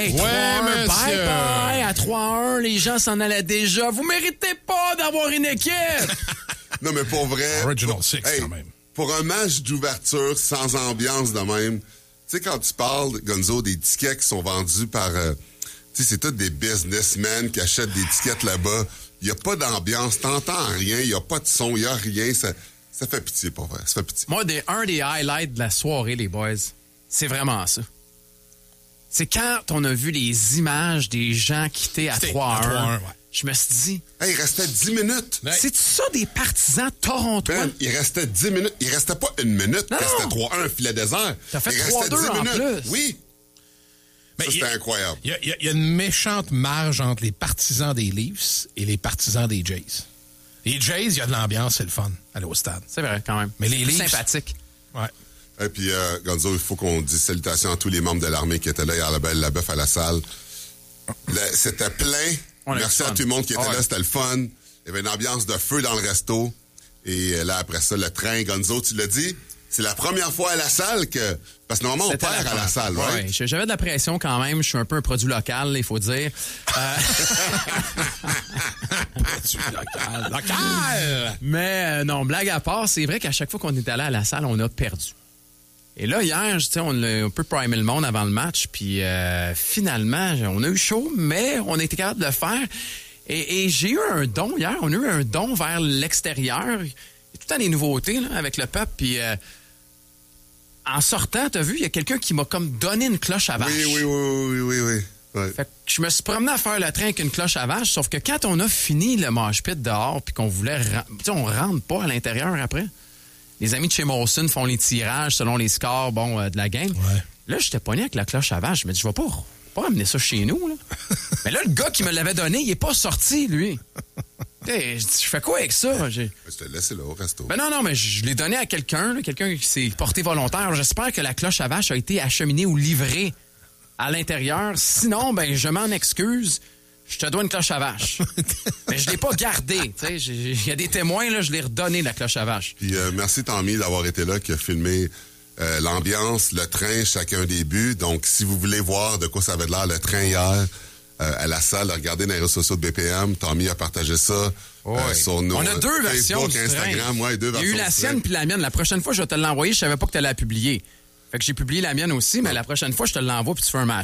Hey, 3-1, bye-bye. À 3-1, les gens s'en allaient déjà. Vous méritez pas d'avoir une équipe. Non, mais pour vrai... Original Six, quand même. Pour un match d'ouverture sans ambiance de même, tu sais, quand tu parles, Gonzo, des tickets qui sont vendus par... tu sais, c'est tous des businessmen qui achètent des tickets là-bas. Il n'y a pas d'ambiance, t'entends rien, il n'y a pas de son, il n'y a rien. Ça fait pitié, pour vrai. Ça fait pitié. Moi, un des highlights de la soirée, les boys, c'est vraiment ça. C'est quand on a vu les images des gens quitter à 3-1. Je me suis dit... Hey, il restait 10 minutes. Ouais. C'est ça des partisans torontois? Ben, il restait 10 minutes. Il restait pas une minute. Il restait 3-1, un filet désert. T'as fait il restait 3-2 en plus. Oui. Ça, c'était incroyable. Il y a une méchante marge entre les partisans des Leafs et les partisans des Jays. Les Jays, il y a de l'ambiance, c'est le fun, aller au stade. C'est vrai, quand même. Mais les Leafs... sympathique. Ouais. Et puis, Gonzo, il faut qu'on dise salutations à tous les membres de l'armée qui étaient là hier, la belle la bœuf à la salle. C'était plein. Merci à tout le monde qui était là, c'était le fun. Il y avait une ambiance de feu dans le resto. Et là, après ça, le train, Gonzo, tu l'as dit, c'est la première fois à la salle que... Parce que normalement, on perd à la salle, right? Oui, j'avais de la pression quand même. Je suis un peu un produit local, il faut dire. Produit local! Mais non, blague à part, c'est vrai qu'à chaque fois qu'on est allé à la salle, on a perdu. Et là, hier, on a un peu primé le monde avant le match, puis finalement, on a eu chaud, mais on a été capable de le faire. Et j'ai eu un don hier, on a eu un don vers l'extérieur. Il y a tout le temps des nouveautés là, avec le peuple, puis en sortant, t'as vu, il y a quelqu'un qui m'a comme donné une cloche à vache. Oui. Ouais. Fait que je me suis promené à faire le train avec une cloche à vache, sauf que quand on a fini le mosh pit dehors, puis qu'on voulait... on rentre pas à l'intérieur après. Les amis de chez Molson font les tirages selon les scores de la game. Ouais. Là, j'étais pogné avec la cloche à vache. Je me dis, je vais pas ramener ça chez nous. Là. Mais là, le gars qui me l'avait donné, il est pas sorti, lui. Hey, je fais quoi avec ça? Je te laisse là au resto. Ben non, mais je l'ai donné à quelqu'un qui s'est porté volontaire. J'espère que la cloche à vache a été acheminée ou livrée à l'intérieur. Sinon, ben je m'en excuse. Je te dois une cloche à vache. Mais je l'ai pas gardée. Il y a des témoins, là, je l'ai redonné, la cloche à vache. Puis merci Tommy d'avoir été là, qui a filmé l'ambiance, le train, chacun des buts. Donc, si vous voulez voir de quoi ça avait l'air, le train hier, à la salle, regardez dans les réseaux sociaux de BPM. Tommy a partagé ça sur nos on a deux versions Facebook, Instagram. Ouais, deux versions. Il y a eu la sienne puis la mienne. La prochaine fois, je vais te l'envoyer. Je savais pas que tu allais la publier. Fait que j'ai publié la mienne aussi, mais la prochaine fois, je te l'envoie puis tu fais un match.